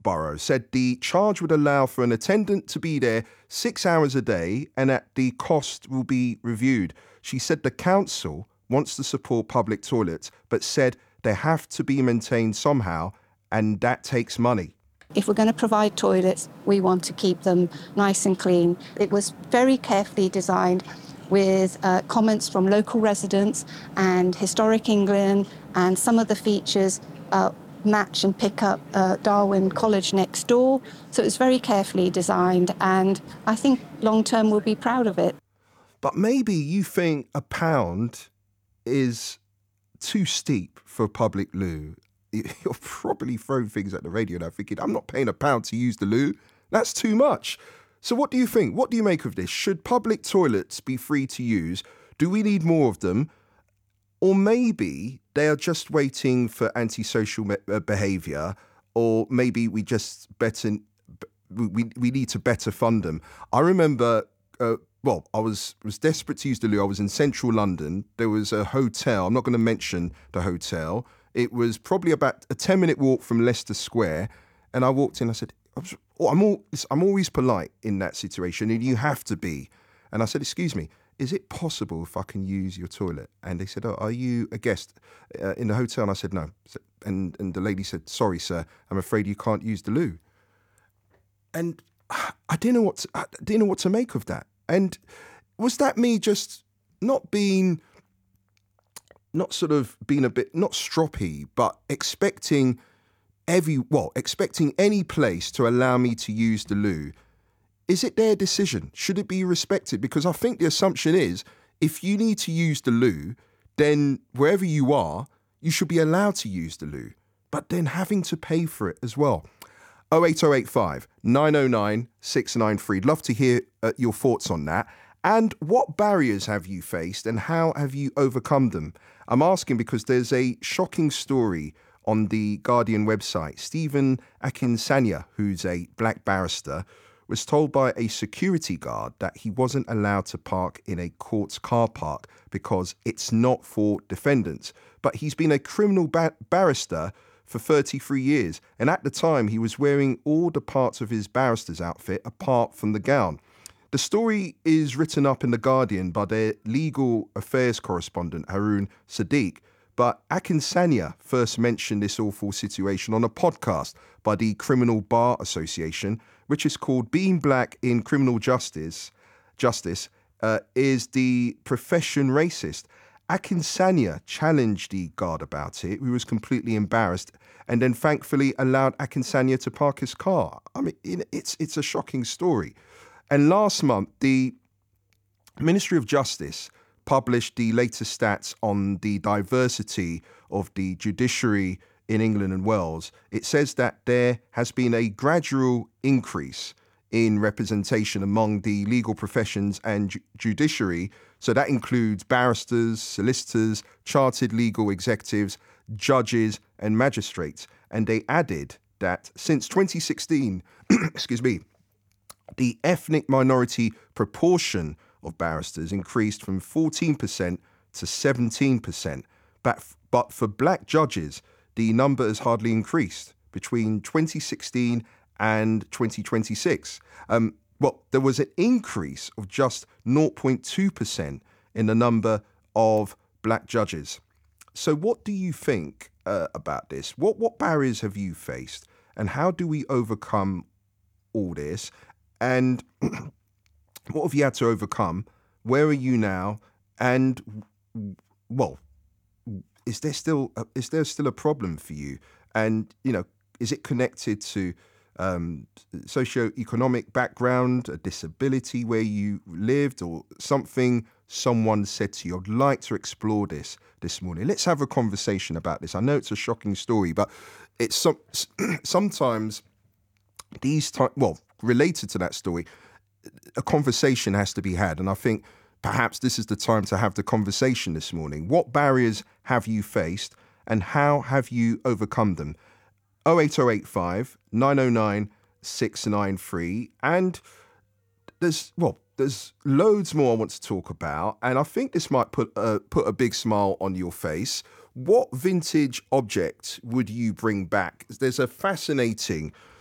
Borough said the charge would allow for an attendant to be there 6 hours a day and that the cost will be reviewed. She said the council wants to support public toilets, but said they have to be maintained somehow, and that takes money. If we're going to provide toilets, we want to keep them nice and clean. It was very carefully designed with comments from local residents and Historic England, and some of the features match and pick up Darwin College next door. So it's very carefully designed, and I think long-term we'll be proud of it. But maybe you think £1 is too steep for a public loo. You're probably throwing things at the radio now thinking, I'm not paying £1 to use the loo. That's too much. So what do you think? What do you make of this? Should public toilets be free to use? Do we need more of them? Or maybe they are just waiting for antisocial behaviour, or maybe we just we need to better fund them. I remember, I was desperate to use the loo. I was in central London. There was a hotel. I'm not going to mention the hotel. It was probably about a 10-minute walk from Leicester Square. And I walked in, I said, I'm always polite in that situation, and you have to be. And I said, excuse me, is it possible if I can use your toilet? And they said, are you a guest in the hotel? And I said, no. And the lady said, sorry, sir, I'm afraid you can't use the loo. And I didn't know what to make of that. And was that me just not being a bit, not stroppy, but expecting any place to allow me to use the loo? Is it their decision? Should it be respected? Because I think the assumption is, if you need to use the loo, then wherever you are, you should be allowed to use the loo, but then having to pay for it as well. 08085 909 693. Love to hear your thoughts on that. And what barriers have you faced and how have you overcome them? I'm asking because there's a shocking story on the Guardian website. Stephen Akinsanya, who's a black barrister, was told by a security guard that he wasn't allowed to park in a court's car park because it's not for defendants. But he's been a criminal barrister for 33 years, and at the time he was wearing all the parts of his barrister's outfit apart from the gown. The story is written up in The Guardian by their legal affairs correspondent, Haroon Sadiq, but Akinsanya first mentioned this awful situation on a podcast by the Criminal Bar Association, which is called Being Black in Criminal Justice, is the profession racist? Akinsanya challenged the guard about it, who was completely embarrassed, and then thankfully allowed Akinsanya to park his car. I mean, it's a shocking story. And last month, the Ministry of Justice published the latest stats on the diversity of the judiciary in England and Wales. It says that there has been a gradual increase in representation among the legal professions and judiciary. So that includes barristers, solicitors, chartered legal executives, judges and magistrates. And they added that since 2016, the ethnic minority proportion of barristers increased from 14% to 17%. But for black judges, the number has hardly increased between 2016 and 2026. There was an increase of just 0.2% in the number of black judges. So what do you think about this? What barriers have you faced? And how do we overcome all this? And what have you had to overcome? Where are you now? And, is there still a problem for you? And, is it connected to socioeconomic background, a disability where you lived, or something someone said to you? I'd like to explore this morning. Let's have a conversation about this. I know it's a shocking story, but it's sometimes related to that story, a conversation has to be had. And I think perhaps this is the time to have the conversation this morning. What barriers have you faced and how have you overcome them? 08085 909 693. And there's loads more I want to talk about. And I think this might put a big smile on your face. What vintage object would you bring back? There's a fascinating